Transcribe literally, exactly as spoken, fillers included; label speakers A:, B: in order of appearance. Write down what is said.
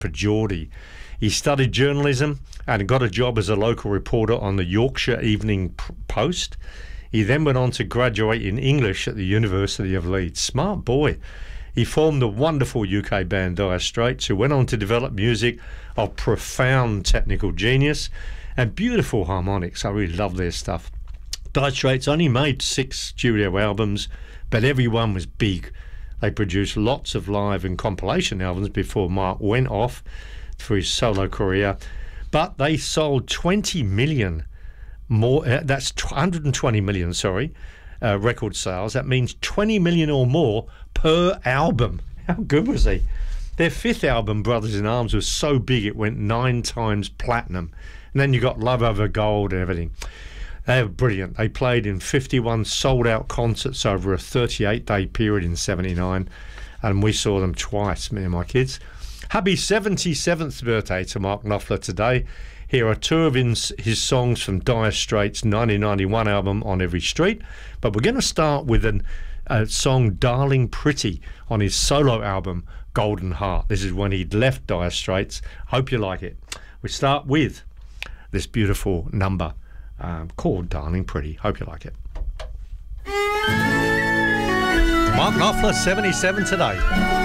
A: for Geordie. He studied journalism and got a job as a local reporter on the Yorkshire Evening Post. He then went on to graduate in English at the University of Leeds. Smart boy. He formed the wonderful U K band Dire Straits, who went on to develop music of profound technical genius and beautiful harmonics. I really love their stuff. Dire Straits only made six studio albums, but every one was big. They produced lots of live and compilation albums before Mark went off for his solo career. But they sold twenty million more, uh, that's one hundred twenty million, sorry, uh, record sales. That means twenty million or more per album. How good was he? Their fifth album, Brothers in Arms, was so big it went nine times platinum. And then you got Love Over Gold and everything. They were brilliant. They played in fifty-one sold-out concerts over a thirty-eight day period in seventy-nine, and we saw them twice, me and my kids. Happy seventy-seventh birthday to Mark Knopfler today. Here are two of his, his songs from Dire Straits' nineteen ninety-one album, On Every Street. But we're going to start with an, a song, Darling Pretty, on his solo album, Golden Heart. This is when he'd left Dire Straits. Hope you like it. We start with this beautiful number um, called Darling Pretty. Hope you like it. Mark Knopfler, seventy-seven today.